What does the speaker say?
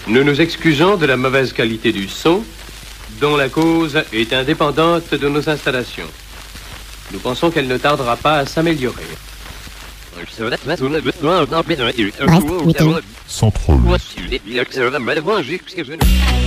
Nous nous excusons de la mauvaise qualité du son, dont la cause est indépendante de nos installations. Nous pensons qu'elle ne tardera pas à s'améliorer. Bref, week-end. Sans troll.